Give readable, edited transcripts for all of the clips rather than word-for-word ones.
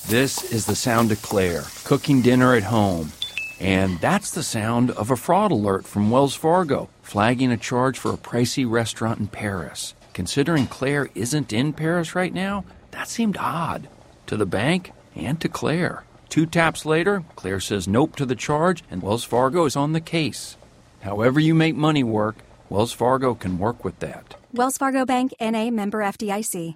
This is the sound of Claire, cooking dinner at home. And that's the sound of a fraud alert from Wells Fargo, flagging a charge for a pricey restaurant in Paris. Considering Claire isn't in Paris right now, that seemed odd. To the bank and to Claire. 2 taps later, Claire says nope to the charge, and Wells Fargo is on the case. However you make money work, Wells Fargo can work with that. Wells Fargo Bank, N.A., member FDIC.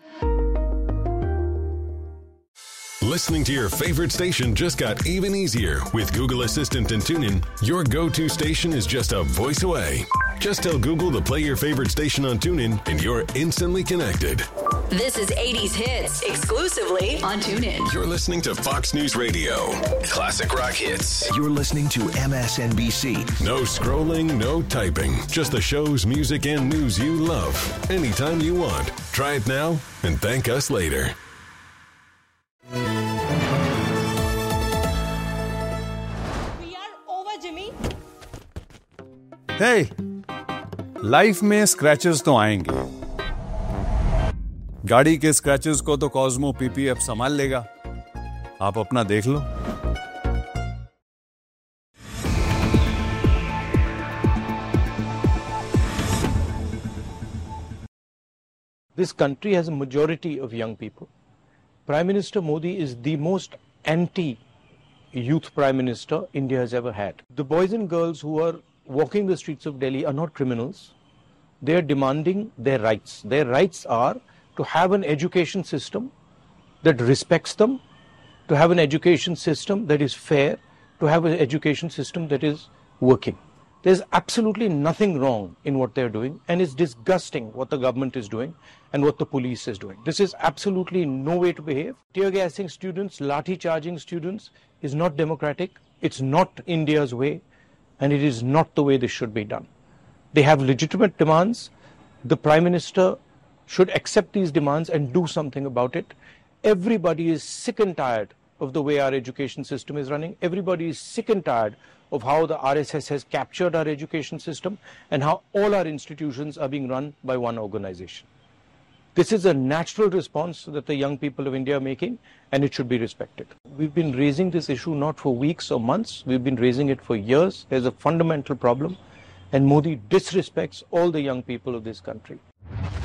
Listening to your favorite station just got even easier with Google Assistant and TuneIn. Your go-to station is just a voice away. Just tell Google to play your favorite station on TuneIn and you're instantly connected. This is 80s Hits, exclusively on TuneIn. You're listening to Fox News Radio. Classic rock hits. You're listening to MSNBC. No scrolling, no typing. Just the shows, music, and news you love. Anytime you want. Try it now and thank us later. We are over, Jimmy. Hey, life में scratches तो आएंगे. गाड़ी के scratches को तो Cosmo PPF संभाल लेगा. आप अपना देख लो. This country has a majority of young people. Prime Minister Modi is the most anti-youth Prime Minister India has ever had. The boys and girls who are walking the streets of Delhi are not criminals. They are demanding their rights. Their rights are to have an education system that respects them, to have an education system that is fair, to have an education system that is working. There's absolutely nothing wrong in what they're doing, and it's disgusting what the government is doing and what the police is doing. This is absolutely no way to behave. Tear gassing students, lathi charging students is not democratic. It's not India's way, and it is not the way this should be done. They have legitimate demands. The Prime Minister should accept these demands and do something about it. Everybody is sick and tired of the way our education system is running. Everybody is sick and tired of how the RSS has captured our education system and how all our institutions are being run by one organization. This is a natural response that the young people of India are making, and it should be respected. We've been raising this issue not for weeks or months. We've been raising it for years. There's a fundamental problem, and Modi disrespects all the young people of this country.